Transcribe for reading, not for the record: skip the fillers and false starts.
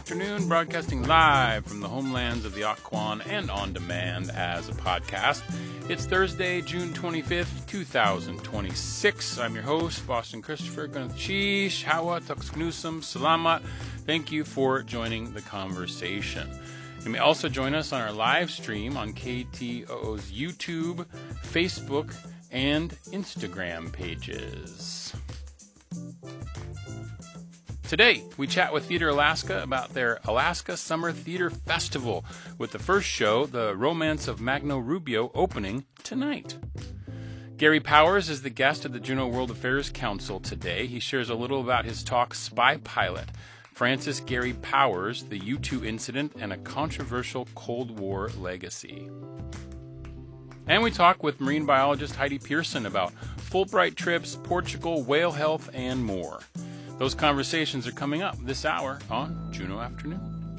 Afternoon, broadcasting live from the homelands of the Occoquan and on demand as a podcast. It's Thursday, June 25th, 2026. I'm your host, Boston Christopher. Cheesh, Hawa, Tuxknusum, Salamat. Thank you for joining the conversation. You may also join us on our live stream on KTOO's YouTube, Facebook, and Instagram pages. Today, we chat with Theater Alaska about their Alaska Summer Theater Festival, with the first show, The Romance of Magno Rubio, opening tonight. Gary Powers is the guest of the Juneau World Affairs Council today. He shares a little about his talk, Spy Pilot, Francis Gary Powers, the U-2 Incident, and a Controversial Cold War Legacy. And we talk with marine biologist Heidi Pearson about Fulbright trips, Portugal, whale health, and more. Those conversations are coming up this hour on Juneau Afternoon.